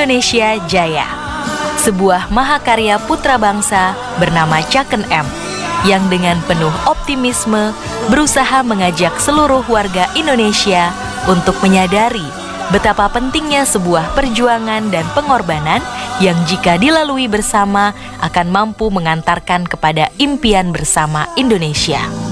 Indonesia Jaya, sebuah mahakarya putra bangsa bernama Chaken M, yang dengan penuh optimisme berusaha mengajak seluruh warga Indonesia untuk menyadari betapa pentingnya sebuah perjuangan dan pengorbanan yang jika dilalui bersama akan mampu mengantarkan kepada impian bersama Indonesia.